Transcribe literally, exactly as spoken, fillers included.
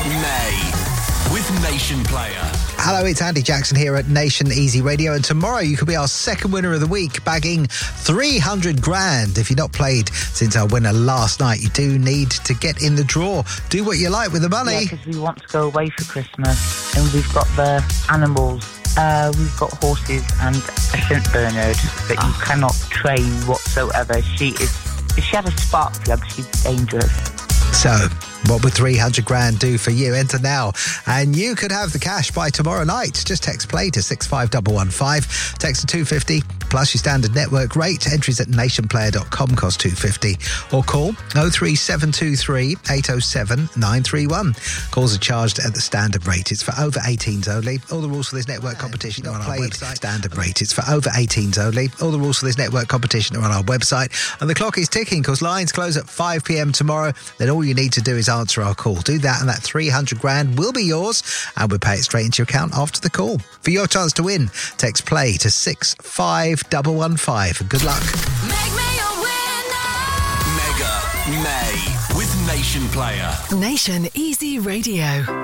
May with Nation Player. Hello, it's Andy Jackson here at Nation Easy Radio, and tomorrow you could be our second winner of the week, bagging three hundred grand. If you've not played since our winner last night, you do need to get in the draw. Do what you like with the money. Yeah, because we want to go away for Christmas, and we've got the animals. Uh, we've got horses and a Saint Bernard that oh. you cannot train whatsoever. She is, if she had a spark plug, she's dangerous. So, what would three hundred grand do for you? Enter now, and you could have the cash by tomorrow night. Just text play to six five one one five. Text to two fifty plus your standard network rate. Entries at nationplayer dot com cost two fifty, or call oh three seven two three eight oh seven nine three one. Calls are charged at the standard rate. It's for over eighteens only. All the rules for this network competition are on our website. Standard rate. It's for over eighteens only. All the rules for this network competition are on our website, and the clock is ticking because lines close at five p.m. tomorrow. Then all you need to do is answer our call. Do that, and that three hundred grand will be yours, and we'll pay it straight into your account after the call. For your chance to win, text play to six five one one five. Good luck. Make me a winner. Mega May with Nation Player. Nation Easy Radio.